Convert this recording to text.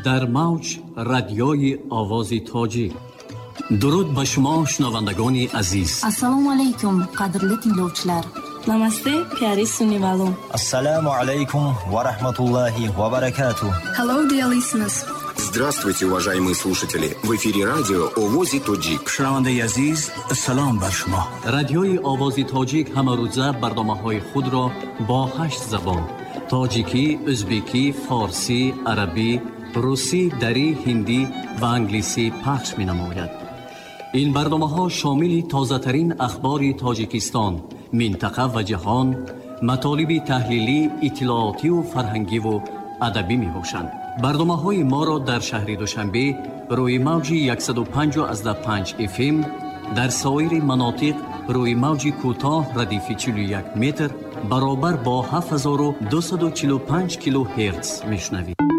در موج رادیوی آواز تاجیک. درود به شما شنوندگان عزیز. السلام علیکم قدرلی tinglovchilar. Namaste, pyare sunnivalon. Assalamu alaikum wa rahmatullahi wa barakatuh. Hello, dear listeners. Здравствуйте, уважаемые слушатели. В эфире радио «Овози Тоджик». شنونده عزیز، سلام بر شما. رادیوی آواز تاجیک همه روزه برنامه‌های خود را با 8 زبان: تاجیکی، ازبکی، فارسی، عربی، روسی، دری، هندی و انگلیسی پخش می‌نماید. این برنامه‌ها شامل تازه‌ترین اخبار تاجیکستان، منطقه و جهان، مطالب تحلیلی، اطلاعاتی و فرهنگی و ادبی میباشند. برنامه‌های ما را در شهر دوشنبه روی موج 105.5 FM، در سایر مناطق روی موج کوتاه ردیف 41 متر برابر با 7245 کیلوهرتز میشنوید.